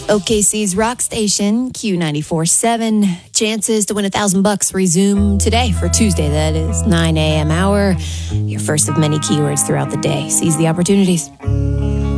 OKC's rock station, Q94.7. Chances to win $1,000 resume today for Tuesday. That is 9 a.m. hour. Your first of many keywords throughout the day. Seize the opportunities.